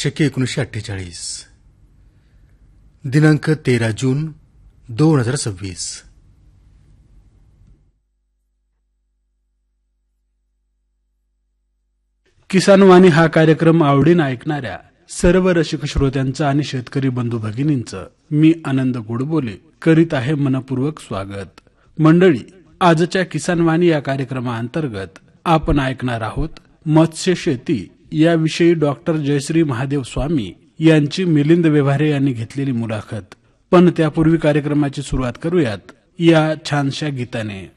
शके 1948 दिनांक 13 जून 2026. किसान वाणी हा कार्यक्रम आवडीनं ऐकणाऱ्या सर्व रसिक श्रोत्यांचं आणि शेतकरी बंधू भगिनींचं मी आनंद गोडबोले करीत आहे मनपूर्वक स्वागत. मंडळी, आजच्या किसान वाणी या कार्यक्रमाअंतर्गत आपण ऐकणार आहोत मत्स्य शेती याविषयी डॉक्टर जयश्री महादेव स्वामी यांची मिलिंद व्यवहारे यांनी घेतलेली मुलाखत. पण त्यापूर्वी कार्यक्रमाची सुरुवात करूयात या छानशा गीताने.